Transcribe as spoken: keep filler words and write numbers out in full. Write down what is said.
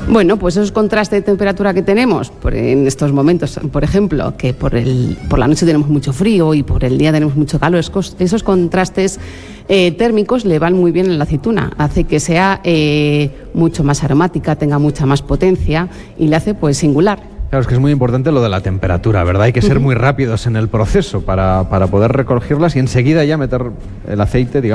Bueno, pues esos contrastes de temperatura que tenemos por en estos momentos, por ejemplo, que por, el, por la noche tenemos mucho frío y por el día tenemos mucho calor, esos contrastes eh, térmicos le van muy bien a la aceituna, hace que sea eh, mucho más aromática, tenga mucha más potencia y le hace pues singular. Claro, es que es muy importante lo de la temperatura, ¿verdad? Hay que ser uh-huh. muy rápidos en el proceso para, para poder recogerlas y enseguida ya meter el aceite, digamos,